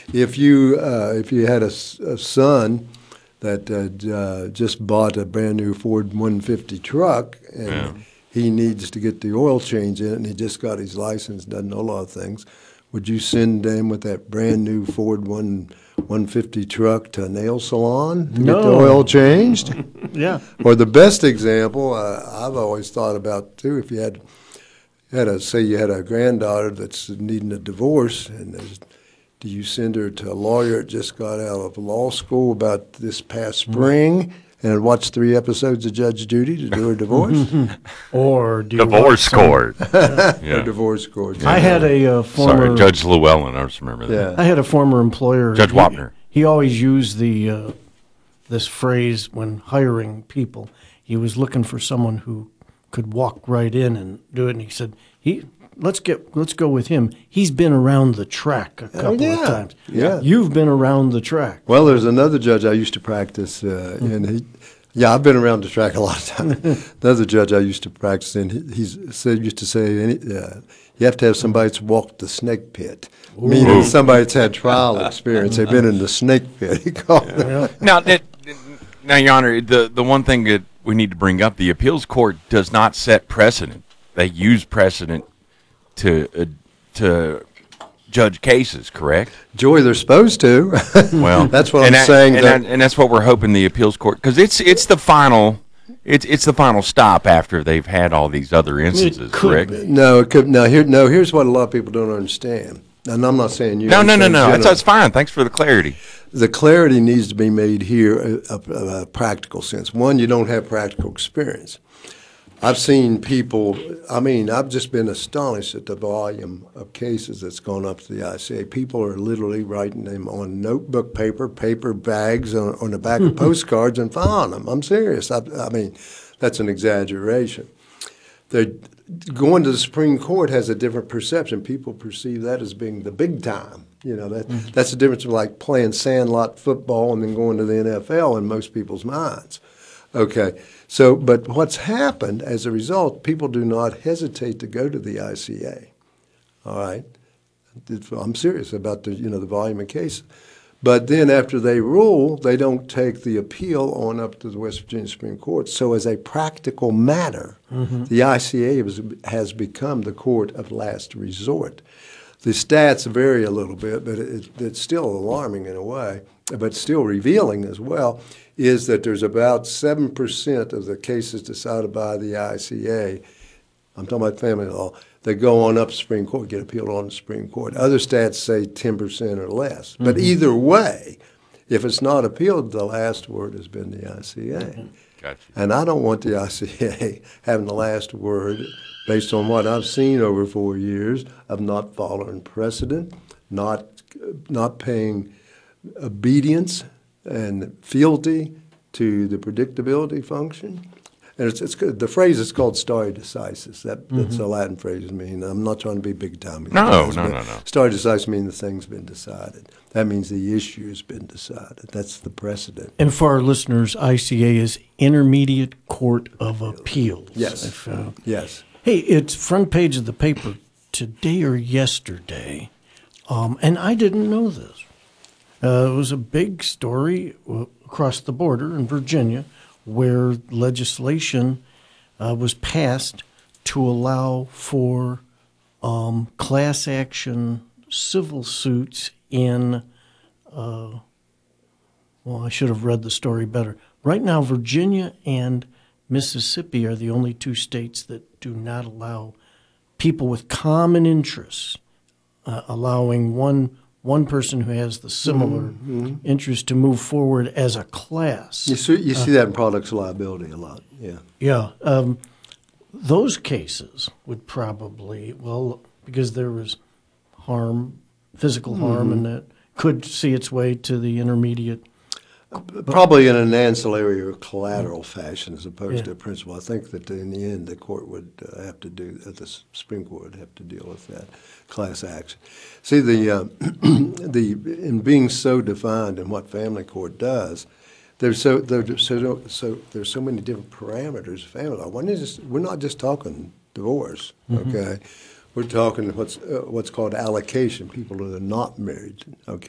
if you had a son that just bought a brand new Ford 150 truck and he needs to get the oil change in it, and he just got his license, doesn't know a lot of things, would you send them with that brand new Ford 150 truck to a nail salon to get the oil changed? Yeah. Or the best example I've always thought about too, if you had say you had a granddaughter that's needing a divorce, and do you send her to a lawyer that just got out of law school about this past spring and watch 3 episodes of Judge Judy to do her divorce? Or do you Divorce court. Or divorce court. I had a former Sorry, Judge Llewellyn. I just remember that. Yeah. I had a former employer. Judge Wapner. He always used this phrase when hiring people. He was looking for someone who could walk right in and do it, and he said, let's go with him. He's been around the track a couple of times. Yeah. You've been around the track. Well, there's another judge I used to practice in. I've been around the track a lot of times. Another judge I used to practice in, he used to say, you have to have somebody that's walked the snake pit, meaning somebody that's had trial experience. They've been in the snake pit, he called it. Now, Your Honor, the one thing that we need to bring up, the appeals court does not set precedent. They use precedent to judge cases, correct? Joey, they're supposed to. Well, that's what I'm saying. And that's what we're hoping the appeals court, because it's the final stop after they've had all these other instances, correct? No, it could. Here's what a lot of people don't understand. And I'm not saying you. No. That's fine. Thanks for the clarity. The clarity needs to be made here a practical sense. One, you don't have practical experience. I've seen people, I've just been astonished at the volume of cases that's gone up to the ICA. People are literally writing them on notebook paper bags, on the back of postcards and filing them. I'm serious. That's an exaggeration. Going to the Supreme Court has a different perception. People perceive that as being the big time. That's the difference of like playing sandlot football and then going to the NFL in most people's minds. Okay, but what's happened as a result, people do not hesitate to go to the ICA. All right, I'm serious about the volume of cases. But then after they rule, they don't take the appeal on up to the West Virginia Supreme Court. So as a practical matter, the ICA has become the court of last resort. The stats vary a little bit, but it's still alarming in a way, but still revealing as well, is that there's about 7% of the cases decided by the ICA, I'm talking about family law, that go on up to the Supreme Court, get appealed on the Supreme Court. Other stats say 10% or less. But either way, if it's not appealed, the last word has been the ICA. Gotcha. And I don't want the ICA having the last word based on what I've seen over 4 years of not following precedent, not paying obedience and fealty to the predictability function. And it's good. The phrase is called stare decisis. That's a Latin phrase. I'm not trying to be big time. No. Stare decisis means the thing's been decided. That means the issue's been decided. That's the precedent. And for our listeners, ICA is Intermediate Court of Appeals. Yes. Yes. Hey, it's front page of the paper today or yesterday, and I didn't know this. It was a big story across the border in Virginia where legislation was passed to allow for class action civil suits in, I should have read the story better. Right now, Virginia and Mississippi are the only 2 states that do not allow people with common interests, allowing one person who has the similar interest to move forward as a class. You see that in products liability a lot, yeah. Yeah. Those cases would probably, because there was physical harm, and that could see its way to the intermediate. Probably in an ancillary or collateral fashion as opposed to a principal. I think that in the end the court would have to the Supreme Court would have to deal with that class action. See, in being so defined in what family court does, there's so many different parameters of family law. We're not just talking divorce, okay? We're talking what's called allocation, people that are not married, okay?